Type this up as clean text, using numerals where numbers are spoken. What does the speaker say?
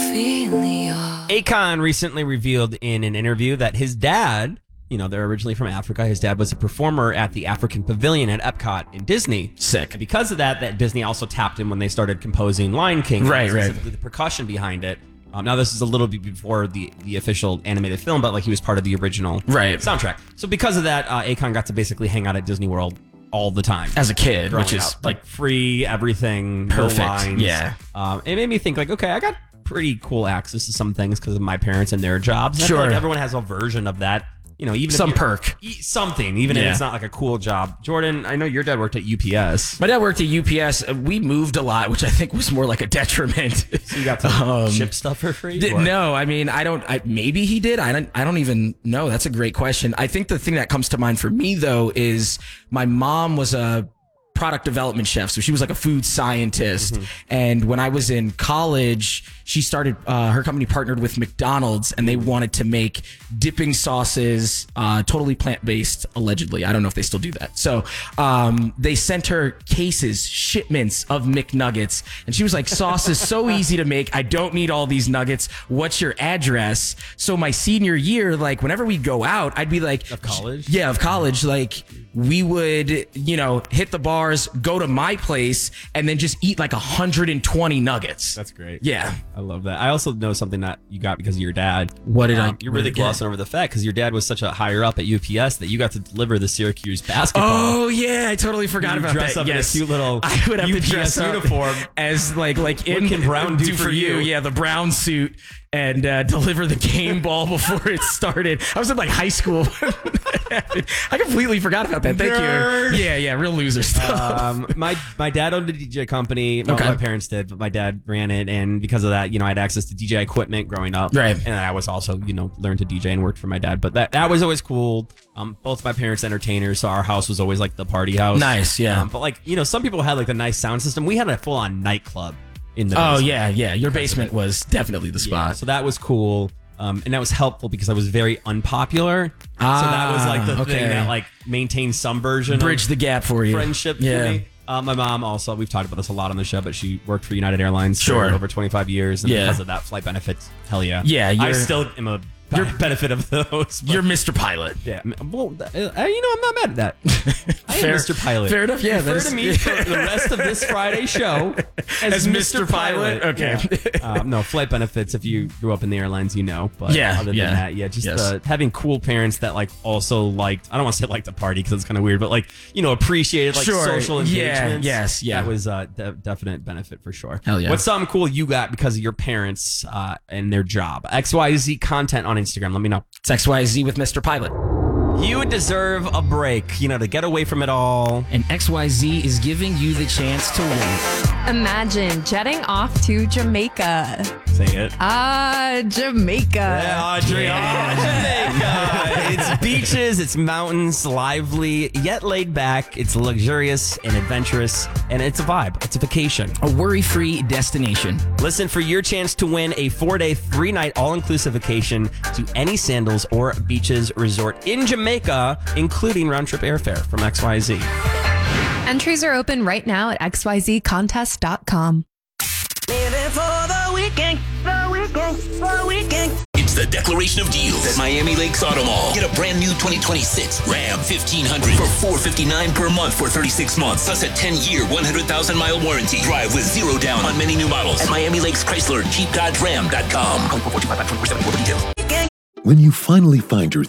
Akon recently revealed in an interview that his dad, they're originally from Africa. His dad was a performer at the African Pavilion at Epcot in Disney. Sick. And because of that Disney also tapped him when they started composing Lion King. Right. Specifically the percussion behind it. Now, this is a little bit before the official animated film, but he was part of the original soundtrack. So because of that, Akon got to basically hang out at Disney World all the time. As a kid, which is free, everything, perfect. No lines. Yeah. It made me think okay, I got pretty cool access to some things because of my parents and their jobs. Sure. I feel like everyone has a version of that. Even some perk. Something, even if it's not a cool job. Jordan, I know your dad worked at UPS. My dad worked at UPS. We moved a lot, which I think was more like a detriment. So you got to ship stuff for free? No, I mean, maybe he did. I don't even know. That's a great question. I think the thing that comes to mind for me, though, is my mom was a product development chef. So she was like a food scientist. Mm-hmm. And when I was in college, she started, her company partnered with McDonald's and they wanted to make dipping sauces, totally plant-based, allegedly. I don't know if they still do that. So, they sent her shipments of McNuggets. And she was like, sauce is so easy to make. I don't need all these nuggets. What's your address? So my senior year, whenever we'd go out, I'd be like, of college? Yeah, of college. We would, hit the bars, go to my place, and then just eat 120 nuggets. That's great. Yeah. I love that. I also know something that you got because of your dad. What did I? You're really glossing over the fact because your dad was such a higher up at UPS that you got to deliver the Syracuse basketball. Oh yeah, I totally forgot about dress that. Up in a cute little I would have UPS to dress uniform as what can Brown do for you? Yeah, the brown suit and deliver the game ball before it started. I was in high school. I completely forgot about that. Thank you. Yeah, real loser stuff. My dad owned a DJ company. Well, my parents did, but my dad ran it, and because of that, I had access to DJ equipment growing up. Right. And I was also, learned to DJ and worked for my dad. But that was always cool. Both my parents entertainers, so our house was always the party house. Nice, yeah. But some people had the nice sound system. We had a full on nightclub in the basement. Oh yeah. Your basement was definitely the spot. Yeah, so that was cool. And that was helpful because I was very unpopular. So that was the thing that maintained some version bridge the gap for you. Friendship for me. My mom also, we've talked about this a lot on the show, but she worked for United Airlines for over 25 years. And because of that, flight benefits, hell yeah. Yeah. I still am a benefit of those. You're Mr. Pilot. Yeah. Well, I'm not mad at that. I am Mr. Pilot. Fair enough. Yeah. Refer to me for the rest of this Friday show as Mr. Pilot. Okay. Yeah. No, flight benefits, if you grew up in the airlines, But other than that, just having cool parents that also liked, I don't want to say to party because it's kind of weird, but appreciated social engagement. Yeah. That was a definite benefit for sure. Hell yeah. What's something cool you got because of your parents and their job? XYZ content on Instagram. Let me know. It's XYZ with Mr. Pilot. You deserve a break, to get away from it all. And XYZ is giving you the chance to win. Imagine jetting off to Jamaica. Say it. Jamaica. Yeah, Audrey. Jamaica. It's beaches, it's mountains, lively, yet laid back. It's luxurious and adventurous, and it's a vibe. It's a vacation. A worry-free destination. Listen for your chance to win a 4-day, 3-night all-inclusive vacation to any Sandals or Beaches resort in Jamaica, including round-trip airfare from XYZ. Entries are open right now at xyzcontest.com. Living for the weekend. It's the declaration of deals at Miami Lakes Auto Mall. Get a brand new 2026 Ram 1500 for $459 per month for 36 months. Plus a 10-year, 100,000-mile warranty. Drive with zero down on many new models at Miami Lakes Chrysler, CheapDodgeRam.com. When you finally find your